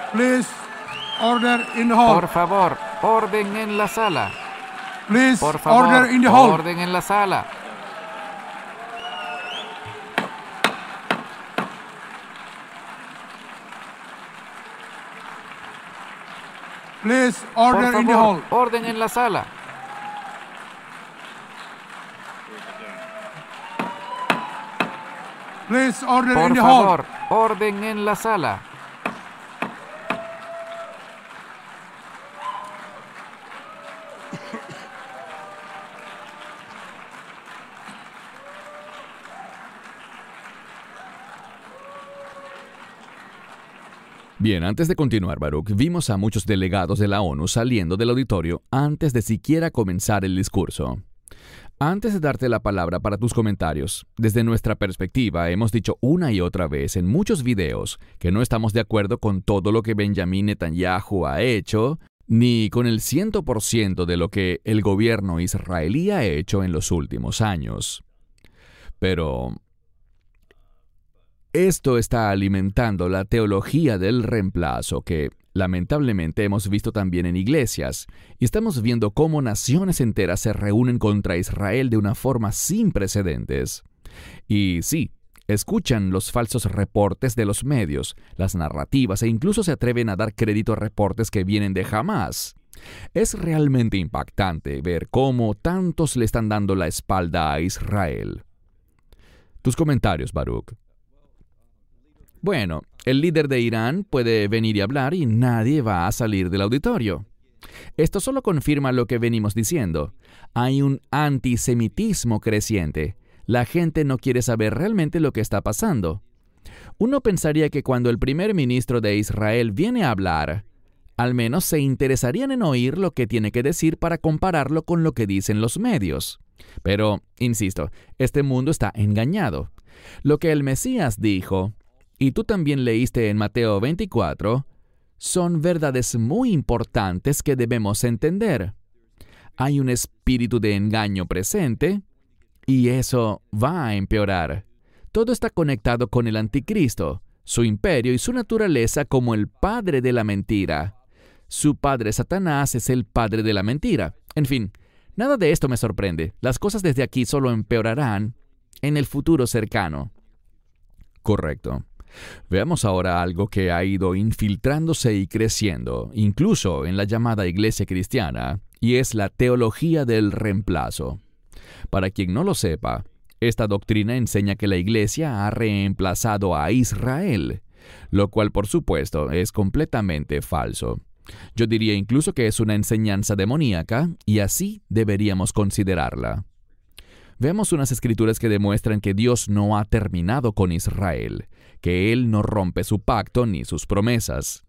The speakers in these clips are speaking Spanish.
Please, order in the hall. Por favor, orden en la sala. Please, Por favor, order in the hall. orden en la sala. Please, Por order in the hall. favor, orden en la sala. Please, order in Por the hall. favor, orden en la sala. Bien, antes de continuar, Baruch, vimos a muchos delegados de la ONU saliendo del auditorio antes de siquiera comenzar el discurso. Antes de darte la palabra para tus comentarios, desde nuestra perspectiva hemos dicho una y otra vez en muchos videos que no estamos de acuerdo con todo lo que Benjamin Netanyahu ha hecho, ni con el 100% de lo que el gobierno israelí ha hecho en los últimos años. Pero esto está alimentando la teología del reemplazo que, lamentablemente, hemos visto también en iglesias, y estamos viendo cómo naciones enteras se reúnen contra Israel de una forma sin precedentes. Y sí, escuchan los falsos reportes de los medios, las narrativas, e incluso se atreven a dar crédito a reportes que vienen de Hamás. Es realmente impactante ver cómo tantos le están dando la espalda a Israel. Tus comentarios, Baruch. Bueno, el líder de Irán puede venir y hablar y nadie va a salir del auditorio. Esto solo confirma lo que venimos diciendo. Hay un antisemitismo creciente. La gente no quiere saber realmente lo que está pasando. Uno pensaría que cuando el primer ministro de Israel viene a hablar, al menos se interesarían en oír lo que tiene que decir para compararlo con lo que dicen los medios. Pero, insisto, este mundo está engañado. Lo que el Mesías dijo, y tú también leíste en Mateo 24, son verdades muy importantes que debemos entender. Hay un espíritu de engaño presente, y eso va a empeorar. Todo está conectado con el anticristo, su imperio y su naturaleza como el padre de la mentira. Su padre Satanás es el padre de la mentira. En fin, nada de esto me sorprende. Las cosas desde aquí solo empeorarán en el futuro cercano. Correcto. Veamos ahora algo que ha ido infiltrándose y creciendo, incluso en la llamada iglesia cristiana, y es la teología del reemplazo. Para quien no lo sepa, esta doctrina enseña que la iglesia ha reemplazado a Israel, lo cual por supuesto es completamente falso. Yo diría incluso que es una enseñanza demoníaca y así deberíamos considerarla. Veamos unas escrituras que demuestran que Dios no ha terminado con Israel, que Él no rompe su pacto ni sus promesas.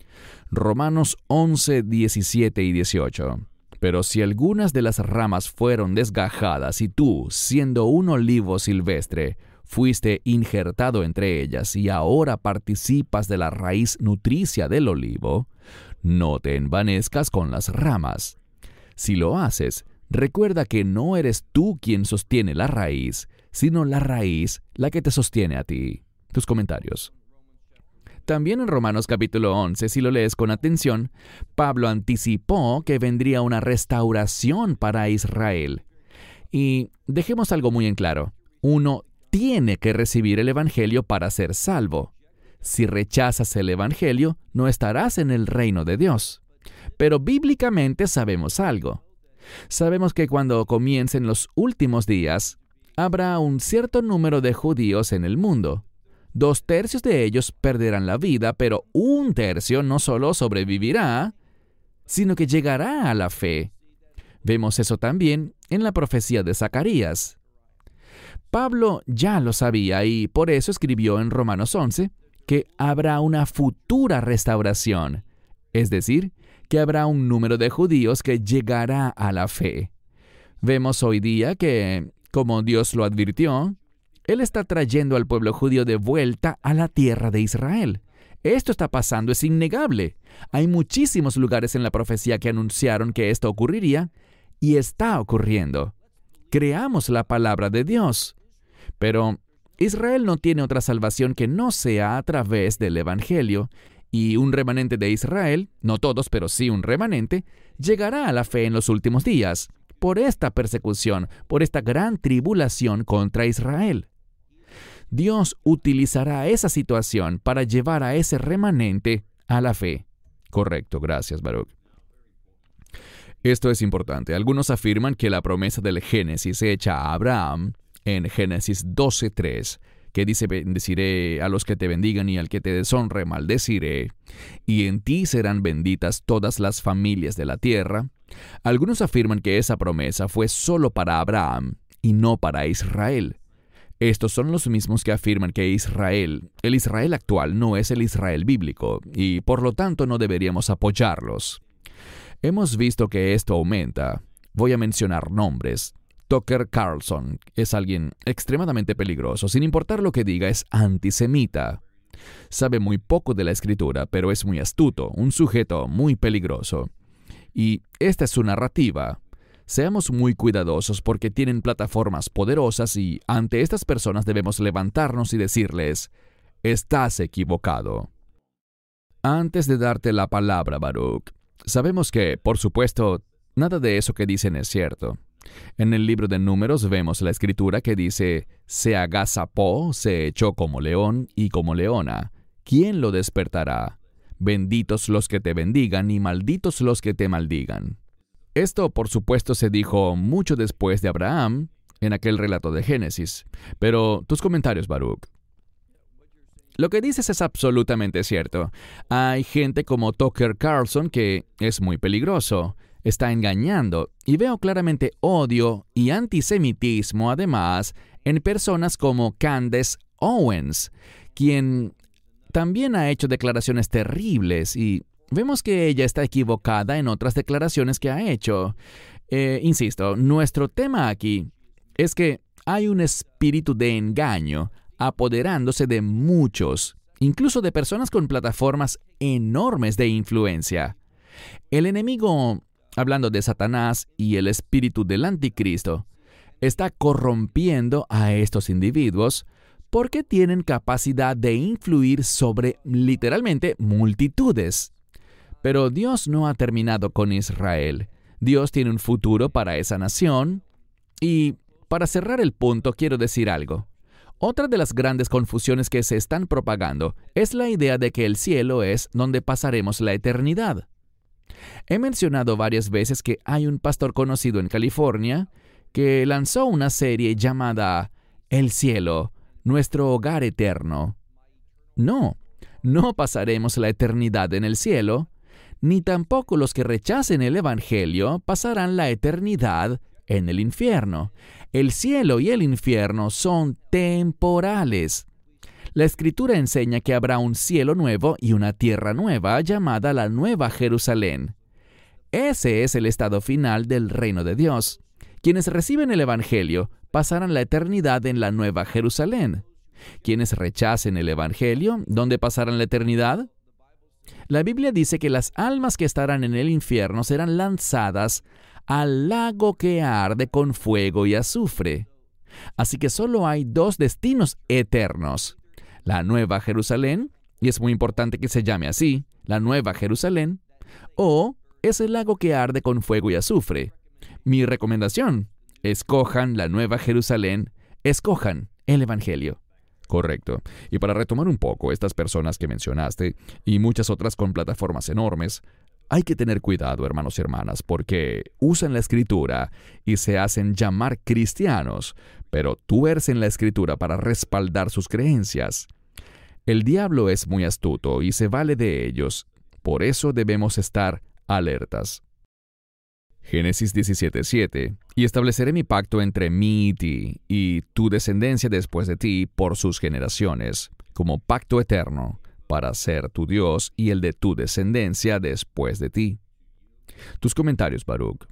Romanos 11, 17 y 18. Pero si algunas de las ramas fueron desgajadas y tú, siendo un olivo silvestre, fuiste injertado entre ellas y ahora participas de la raíz nutricia del olivo, no te envanezcas con las ramas. Si lo haces, recuerda que no eres tú quien sostiene la raíz, sino la raíz la que te sostiene a ti. Tus comentarios. También en Romanos capítulo 11, si lo lees con atención, Pablo anticipó que vendría una restauración para Israel. Y dejemos algo muy en claro. Uno tiene que recibir el Evangelio para ser salvo. Si rechazas el Evangelio, no estarás en el reino de Dios. Pero bíblicamente sabemos algo. Sabemos que cuando comiencen los últimos días, habrá un cierto número de judíos en el mundo. 2/3 de ellos perderán la vida, pero 1/3 no solo sobrevivirá, sino que llegará a la fe. Vemos eso también en la profecía de Zacarías. Pablo ya lo sabía y por eso escribió en Romanos 11 que habrá una futura restauración, es decir, que habrá un número de judíos que llegará a la fe. Vemos hoy día que, como Dios lo advirtió, Él está trayendo al pueblo judío de vuelta a la tierra de Israel. Esto está pasando, es innegable. Hay muchísimos lugares en la profecía que anunciaron que esto ocurriría, y está ocurriendo. Creamos la palabra de Dios. Pero Israel no tiene otra salvación que no sea a través del Evangelio, y un remanente de Israel, no todos, pero sí un remanente, llegará a la fe en los últimos días, por esta persecución, por esta gran tribulación contra Israel. Dios utilizará esa situación para llevar a ese remanente a la fe. Correcto, gracias, Baruch. Esto es importante. Algunos afirman que la promesa del Génesis hecha a Abraham en Génesis 12:3, que dice: bendeciré a los que te bendigan y al que te deshonre maldeciré, y en ti serán benditas todas las familias de la tierra. Algunos afirman que esa promesa fue solo para Abraham y no para Israel. Estos son los mismos que afirman que Israel, el Israel actual, no es el Israel bíblico, y por lo tanto no deberíamos apoyarlos. Hemos visto que esto aumenta. Voy a mencionar nombres. Tucker Carlson es alguien extremadamente peligroso. Sin importar lo que diga, es antisemita. Sabe muy poco de la escritura, pero es muy astuto, un sujeto muy peligroso. Y esta es su narrativa. Seamos muy cuidadosos porque tienen plataformas poderosas y ante estas personas debemos levantarnos y decirles: estás equivocado. Antes de darte la palabra, Baruch, sabemos que, por supuesto, nada de eso que dicen es cierto. En el libro de Números vemos la escritura que dice: se agazapó, se echó como león y como leona. ¿Quién lo despertará? Benditos los que te bendigan y malditos los que te maldigan. Esto, por supuesto, se dijo mucho después de Abraham, en aquel relato de Génesis. Pero tus comentarios, Baruch. Lo que dices es absolutamente cierto. Hay gente como Tucker Carlson que es muy peligroso, está engañando, y veo claramente odio y antisemitismo, además, en personas como Candace Owens, quien también ha hecho declaraciones terribles y vemos que ella está equivocada en otras declaraciones que ha hecho. Insisto, nuestro tema aquí es que hay un espíritu de engaño apoderándose de muchos, incluso de personas con plataformas enormes de influencia. El enemigo, hablando de Satanás y el espíritu del anticristo, está corrompiendo a estos individuos porque tienen capacidad de influir sobre literalmente multitudes. Pero Dios no ha terminado con Israel. Dios tiene un futuro para esa nación. Y para cerrar el punto, quiero decir algo. Otra de las grandes confusiones que se están propagando es la idea de que el cielo es donde pasaremos la eternidad. He mencionado varias veces que hay un pastor conocido en California que lanzó una serie llamada El cielo, nuestro hogar eterno. No pasaremos la eternidad en el cielo, ni tampoco los que rechacen el Evangelio pasarán la eternidad en el infierno. El cielo y el infierno son temporales. La Escritura enseña que habrá un cielo nuevo y una tierra nueva llamada la Nueva Jerusalén. Ese es el estado final del reino de Dios. Quienes reciben el Evangelio pasarán la eternidad en la Nueva Jerusalén. Quienes rechacen el Evangelio, ¿dónde pasarán la eternidad? La Biblia dice que las almas que estarán en el infierno serán lanzadas al lago que arde con fuego y azufre. Así que solo hay dos destinos eternos: la Nueva Jerusalén, y es muy importante que se llame así, la Nueva Jerusalén, o ese lago que arde con fuego y azufre. Mi recomendación: escojan la Nueva Jerusalén, escojan el Evangelio. Correcto. Y para retomar un poco estas personas que mencionaste, y muchas otras con plataformas enormes, hay que tener cuidado, hermanos y hermanas, porque usan la Escritura y se hacen llamar cristianos, pero tuercen la Escritura para respaldar sus creencias. El diablo es muy astuto y se vale de ellos. Por eso debemos estar alertas. Génesis 17:7. Y estableceré mi pacto entre mí y ti, y tu descendencia después de ti por sus generaciones, como pacto eterno, para ser tu Dios y el de tu descendencia después de ti. Tus comentarios, Baruch.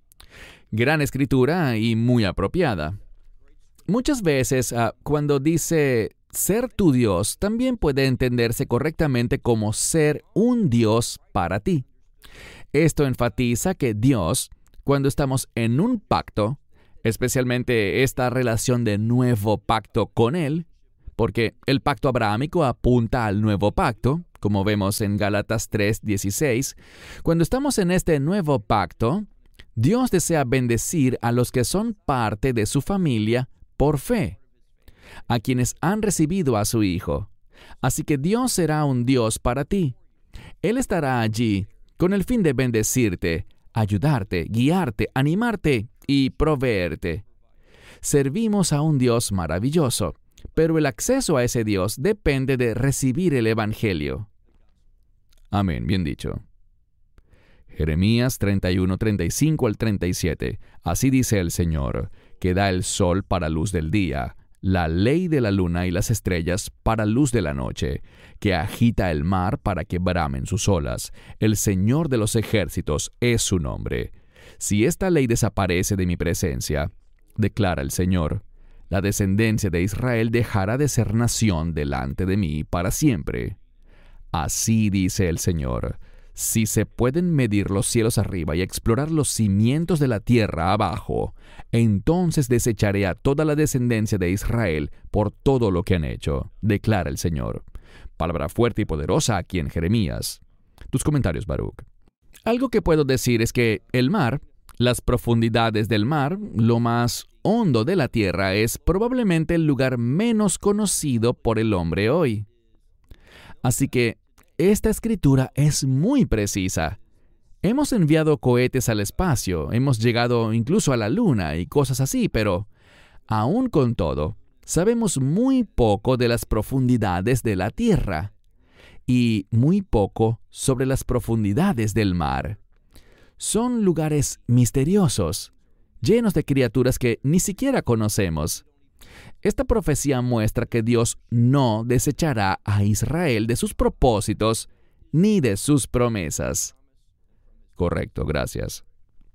Gran escritura y muy apropiada. Muchas veces, cuando dice ser tu Dios, también puede entenderse correctamente como ser un Dios para ti. Esto enfatiza que Dios, cuando estamos en un pacto, especialmente esta relación de nuevo pacto con Él, porque el pacto abrahámico apunta al nuevo pacto, como vemos en Gálatas 3:16. Cuando estamos en este nuevo pacto, Dios desea bendecir a los que son parte de su familia por fe, a quienes han recibido a su Hijo. Así que Dios será un Dios para ti. Él estará allí con el fin de bendecirte, ayudarte, guiarte, animarte y proveerte. Servimos a un Dios maravilloso, pero el acceso a ese Dios depende de recibir el Evangelio. Amén, bien dicho. Jeremías 31, 35 al 37. Así dice el Señor, que da el sol para luz del día, la ley de la luna y las estrellas para luz de la noche, que agita el mar para que bramen sus olas. El Señor de los ejércitos es su nombre. Si esta ley desaparece de mi presencia, declara el Señor, la descendencia de Israel dejará de ser nación delante de mí para siempre. Así dice el Señor, si se pueden medir los cielos arriba y explorar los cimientos de la tierra abajo, entonces desecharé a toda la descendencia de Israel por todo lo que han hecho, declara el Señor. Palabra fuerte y poderosa aquí en Jeremías. Tus comentarios, Baruch. Algo que puedo decir es que el mar, las profundidades del mar, lo más hondo de la tierra, es probablemente el lugar menos conocido por el hombre hoy. Así que esta escritura es muy precisa. Hemos enviado cohetes al espacio, hemos llegado incluso a la luna y cosas así, pero aún con todo, sabemos muy poco de las profundidades de la tierra y muy poco sobre las profundidades del mar. Son lugares misteriosos, llenos de criaturas que ni siquiera conocemos. Esta profecía muestra que Dios no desechará a Israel de sus propósitos ni de sus promesas. Correcto, gracias.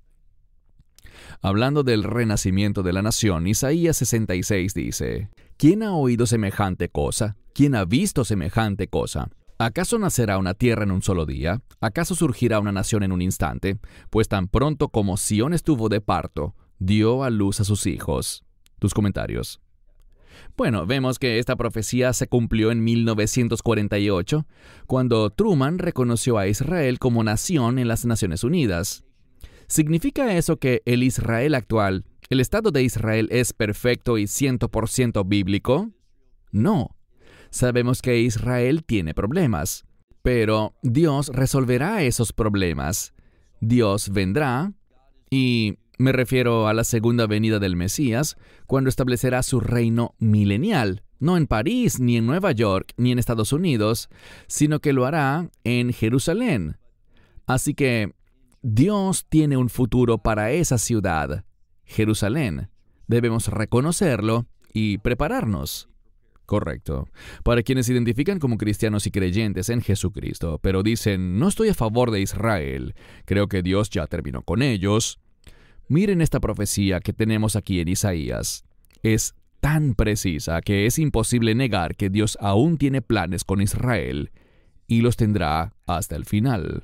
Hablando del renacimiento de la nación, Isaías 66 dice, ¿quién ha oído semejante cosa? ¿Quién ha visto semejante cosa? ¿Acaso nacerá una tierra en un solo día? ¿Acaso surgirá una nación en un instante? Pues tan pronto como Sión estuvo de parto, dio a luz a sus hijos. Tus comentarios. Bueno, vemos que esta profecía se cumplió en 1948, cuando Truman reconoció a Israel como nación en las Naciones Unidas. ¿Significa eso que el Israel actual, el Estado de Israel, es perfecto y 100% bíblico? No. Sabemos que Israel tiene problemas, pero Dios resolverá esos problemas. Dios vendrá y me refiero a la segunda venida del Mesías, cuando establecerá su reino milenial, no en París, ni en Nueva York, ni en Estados Unidos, sino que lo hará en Jerusalén. Así que Dios tiene un futuro para esa ciudad, Jerusalén. Debemos reconocerlo y prepararnos. Correcto. Para quienes se identifican como cristianos y creyentes en Jesucristo, pero dicen, no estoy a favor de Israel, creo que Dios ya terminó con ellos. Miren esta profecía que tenemos aquí en Isaías. Es tan precisa que es imposible negar que Dios aún tiene planes con Israel y los tendrá hasta el final.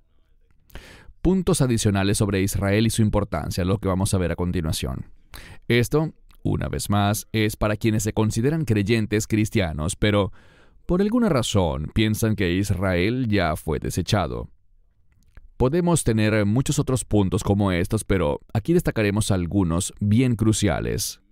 Puntos adicionales sobre Israel y su importancia, lo que vamos a ver a continuación. Esto, una vez más, es para quienes se consideran creyentes cristianos, pero por alguna razón piensan que Israel ya fue desechado. Podemos tener muchos otros puntos como estos, pero aquí destacaremos algunos bien cruciales.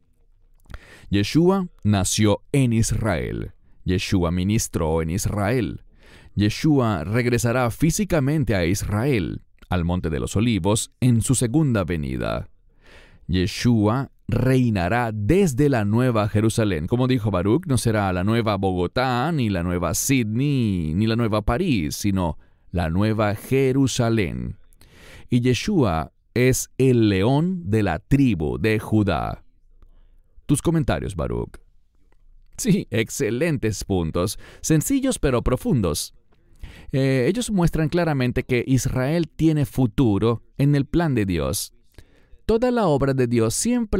Yeshua nació en Israel. Yeshua ministró en Israel. Yeshua regresará físicamente a Israel, al Monte de los Olivos, en su segunda venida. Yeshua reinará desde la Nueva Jerusalén. Como dijo Baruch, no será la Nueva Bogotá, ni la Nueva Sydney, ni la Nueva París, sino la Nueva Jerusalén. Y Yeshua es el león de la tribu de Judá. Tus comentarios, Baruch. Sí, excelentes puntos, sencillos pero profundos. Ellos muestran claramente que Israel tiene futuro en el plan de Dios. Toda la obra de Dios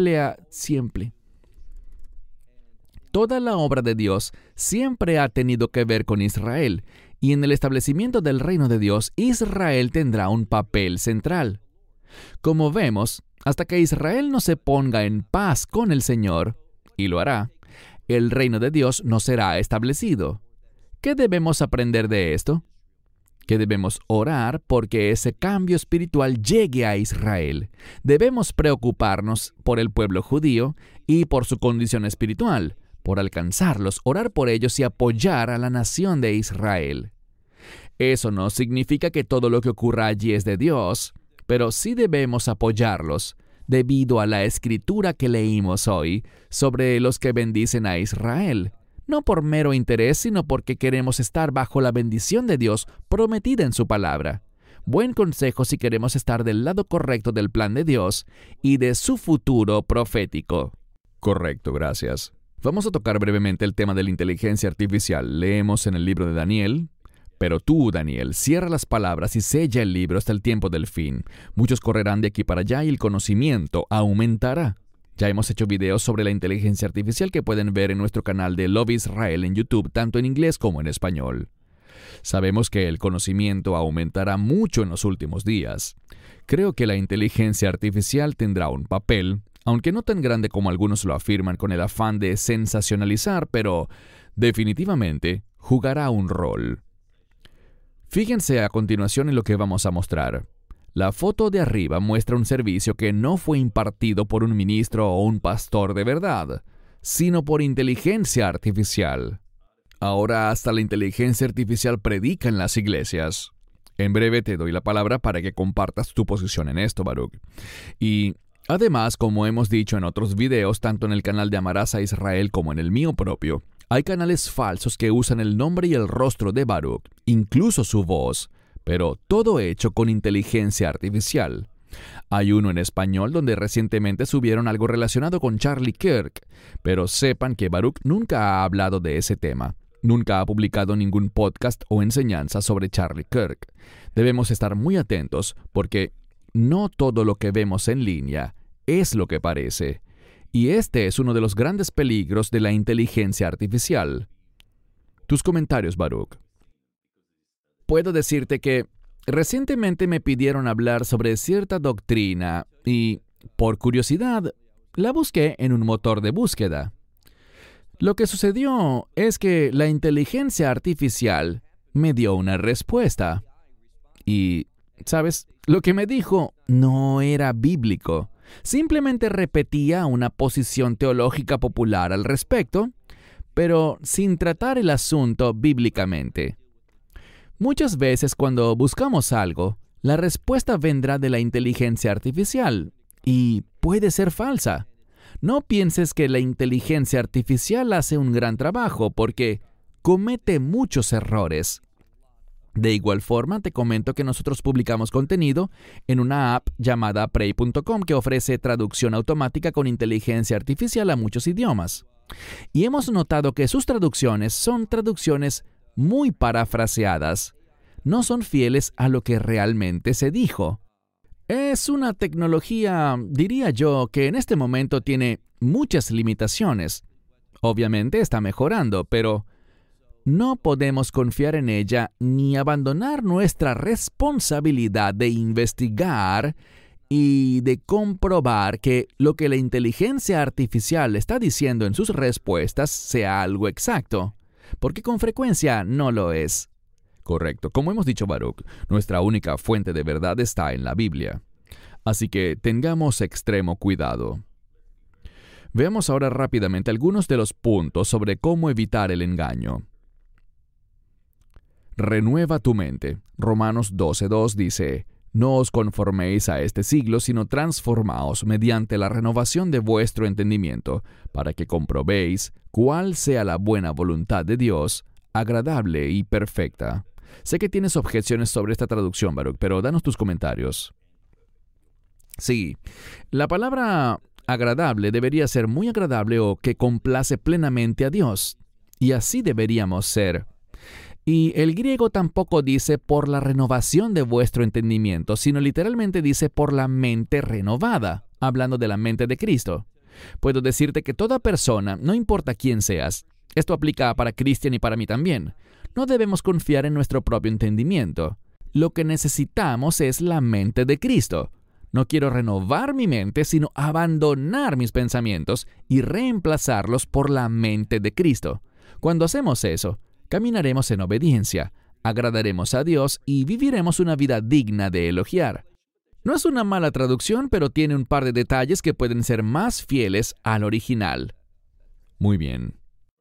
Toda la obra de Dios siempre ha tenido que ver con Israel, y en el establecimiento del reino de Dios, Israel tendrá un papel central. Como vemos, hasta que Israel no se ponga en paz con el Señor, y lo hará, el reino de Dios no será establecido. ¿Qué debemos aprender de esto? Que debemos orar porque ese cambio espiritual llegue a Israel. Debemos preocuparnos por el pueblo judío y por su condición espiritual, por alcanzarlos, orar por ellos y apoyar a la nación de Israel. Eso no significa que todo lo que ocurra allí es de Dios, pero sí debemos apoyarlos, debido a la escritura que leímos hoy sobre los que bendicen a Israel. No por mero interés, sino porque queremos estar bajo la bendición de Dios prometida en su palabra. Buen consejo si queremos estar del lado correcto del plan de Dios y de su futuro profético. Correcto, gracias. Vamos a tocar brevemente el tema de la inteligencia artificial. Leemos en el libro de Daniel: pero tú, Daniel, cierra las palabras y sella el libro hasta el tiempo del fin. Muchos correrán de aquí para allá y el conocimiento aumentará. Ya hemos hecho videos sobre la inteligencia artificial que pueden ver en nuestro canal de Love Israel en YouTube, tanto en inglés como en español. Sabemos que el conocimiento aumentará mucho en los últimos días. Creo que la inteligencia artificial tendrá un papel, aunque no tan grande como algunos lo afirman con el afán de sensacionalizar, pero definitivamente jugará un rol. Fíjense a continuación en lo que vamos a mostrar. La foto de arriba muestra un servicio que no fue impartido por un ministro o un pastor de verdad, sino por inteligencia artificial. Ahora hasta la inteligencia artificial predica en las iglesias. En breve te doy la palabra para que compartas tu posición en esto, Baruch. Y además, como hemos dicho en otros videos, tanto en el canal de Amarás a Israel como en el mío propio, hay canales falsos que usan el nombre y el rostro de Baruch, incluso su voz, pero todo hecho con inteligencia artificial. Hay uno en español donde recientemente subieron algo relacionado con Charlie Kirk, pero sepan que Baruch nunca ha hablado de ese tema. Nunca ha publicado ningún podcast o enseñanza sobre Charlie Kirk. Debemos estar muy atentos porque no todo lo que vemos en línea es lo que parece. Y este es uno de los grandes peligros de la inteligencia artificial. Tus comentarios, Baruch. Puedo decirte que recientemente me pidieron hablar sobre cierta doctrina y, por curiosidad, la busqué en un motor de búsqueda. Lo que sucedió es que la inteligencia artificial me dio una respuesta. Y, ¿sabes? Lo que me dijo no era bíblico. Simplemente repetía una posición teológica popular al respecto, pero sin tratar el asunto bíblicamente. Muchas veces cuando buscamos algo, la respuesta vendrá de la inteligencia artificial y puede ser falsa. No pienses que la inteligencia artificial hace un gran trabajo porque comete muchos errores. De igual forma, te comento que nosotros publicamos contenido en una app llamada Pray.com que ofrece traducción automática con inteligencia artificial a muchos idiomas. Y hemos notado que sus traducciones son traducciones muy parafraseadas. No son fieles a lo que realmente se dijo. Es una tecnología, diría yo, que en este momento tiene muchas limitaciones. Obviamente está mejorando, pero no podemos confiar en ella ni abandonar nuestra responsabilidad de investigar y de comprobar que lo que la inteligencia artificial está diciendo en sus respuestas sea algo exacto, porque con frecuencia no lo es. Correcto. Como hemos dicho, Baruch, nuestra única fuente de verdad está en la Biblia. Así que tengamos extremo cuidado. Veamos ahora rápidamente algunos de los puntos sobre cómo evitar el engaño. Renueva tu mente. Romanos 12:2 dice: no os conforméis a este siglo, sino transformaos mediante la renovación de vuestro entendimiento, para que comprobéis cuál sea la buena voluntad de Dios, agradable y perfecta. Sé que tienes objeciones sobre esta traducción, Baruch, pero danos tus comentarios. Sí, la palabra agradable debería ser muy agradable o que complace plenamente a Dios. Y así deberíamos ser. Y el griego tampoco dice por la renovación de vuestro entendimiento, sino literalmente dice por la mente renovada, hablando de la mente de Cristo. Puedo decirte que toda persona, no importa quién seas, esto aplica para Cristian y para mí también, no debemos confiar en nuestro propio entendimiento. Lo que necesitamos es la mente de Cristo. No quiero renovar mi mente, sino abandonar mis pensamientos y reemplazarlos por la mente de Cristo. Cuando hacemos eso, caminaremos en obediencia, agradaremos a Dios y viviremos una vida digna de elogiar. No es una mala traducción, pero tiene un par de detalles que pueden ser más fieles al original. Muy bien.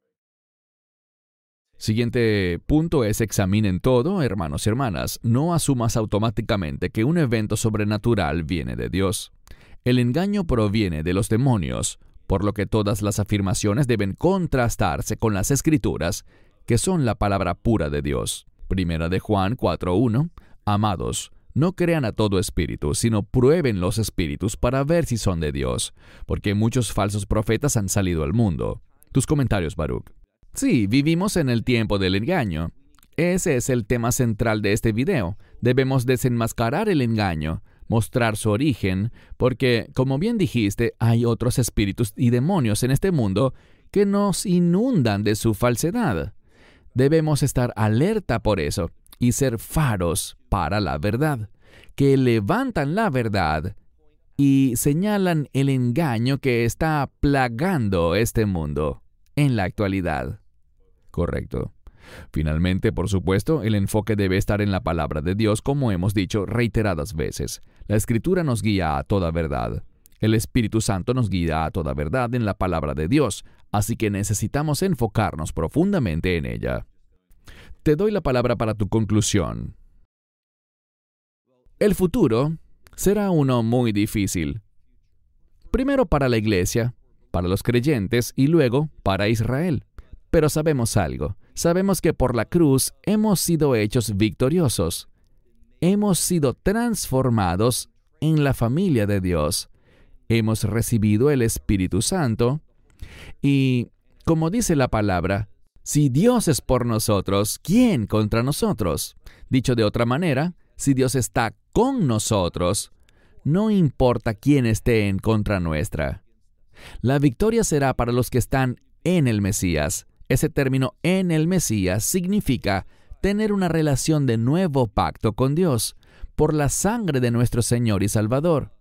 Siguiente punto es: examinen todo, hermanos y hermanas. No asumas automáticamente que un evento sobrenatural viene de Dios. El engaño proviene de los demonios, por lo que todas las afirmaciones deben contrastarse con las Escrituras, que son la palabra pura de Dios. Primera de Juan 4:1. Amados, no crean a todo espíritu, sino prueben los espíritus para ver si son de Dios, porque muchos falsos profetas han salido al mundo. Tus comentarios, Baruch. Sí, vivimos en el tiempo del engaño. Ese es el tema central de este video. Debemos desenmascarar el engaño, mostrar su origen, porque, como bien dijiste, hay otros espíritus y demonios en este mundo que nos inundan de su falsedad. Debemos estar alerta por eso y ser faros para la verdad, que levantan la verdad y señalan el engaño que está plagando este mundo en la actualidad. Correcto. Finalmente, por supuesto, el enfoque debe estar en la palabra de Dios, como hemos dicho reiteradas veces. La Escritura nos guía a toda verdad. El Espíritu Santo nos guía a toda verdad en la palabra de Dios, así que necesitamos enfocarnos profundamente en ella. Te doy la palabra para tu conclusión. El futuro será uno muy difícil. Primero para la iglesia, para los creyentes y luego para Israel. Pero sabemos algo. Sabemos que por la cruz hemos sido hechos victoriosos. Hemos sido transformados en la familia de Dios. Hemos recibido el Espíritu Santo. Y, como dice la palabra, si Dios es por nosotros, ¿quién contra nosotros? Dicho de otra manera, si Dios está con nosotros, no importa quién esté en contra nuestra. La victoria será para los que están en el Mesías. Ese término "en el Mesías" significa tener una relación de nuevo pacto con Dios por la sangre de nuestro Señor y Salvador.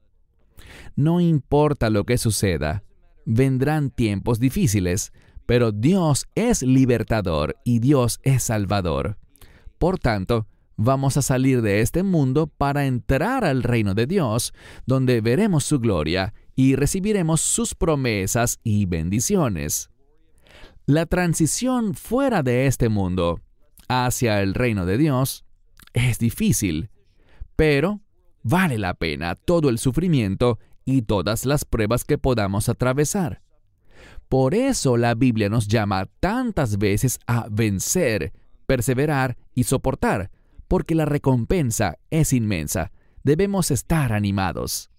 No importa lo que suceda, vendrán tiempos difíciles, pero Dios es libertador y Dios es salvador. Por tanto, vamos a salir de este mundo para entrar al reino de Dios, donde veremos su gloria y recibiremos sus promesas y bendiciones. La transición fuera de este mundo hacia el reino de Dios es difícil, pero vale la pena todo el sufrimiento y todas las pruebas que podamos atravesar. Por eso la Biblia nos llama tantas veces a vencer, perseverar y soportar, porque la recompensa es inmensa. Debemos estar animados.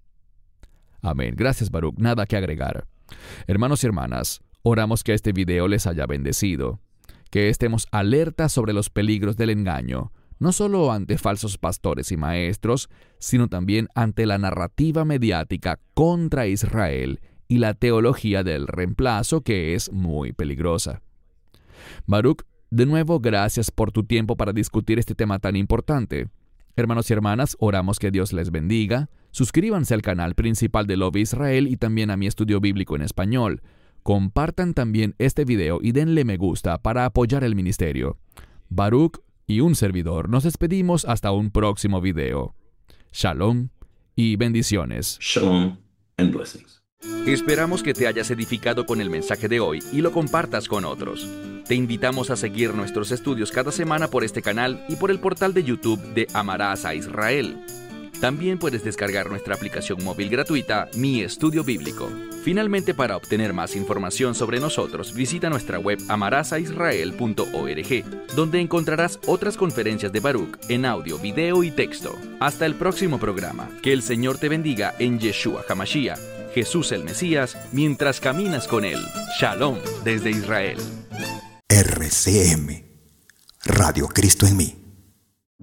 Amén. Gracias, Baruch. Nada que agregar. Hermanos y hermanas, oramos que este video les haya bendecido, que estemos alertas sobre los peligros del engaño, no solo ante falsos pastores y maestros, sino también ante la narrativa mediática contra Israel y la teología del reemplazo, que es muy peligrosa. Baruch, de nuevo, gracias por tu tiempo para discutir este tema tan importante. Hermanos y hermanas, oramos que Dios les bendiga. Suscríbanse al canal principal de Love Israel y también a mi estudio bíblico en español. Compartan también este video y denle me gusta para apoyar el ministerio. Baruch y un servidor nos despedimos hasta un próximo video. Shalom y bendiciones. Shalom and blessings. Esperamos que te hayas edificado con el mensaje de hoy y lo compartas con otros. Te invitamos a seguir nuestros estudios cada semana por este canal y por el portal de YouTube de Amarás a Israel. También puedes descargar nuestra aplicación móvil gratuita, Mi Estudio Bíblico. Finalmente, para obtener más información sobre nosotros, visita nuestra web amarasaisrael.org, donde encontrarás otras conferencias de Baruch en audio, video y texto. Hasta el próximo programa. Que el Señor te bendiga en Yeshua HaMashiach, Jesús el Mesías, mientras caminas con Él. Shalom desde Israel. RCM, Radio Cristo en mí.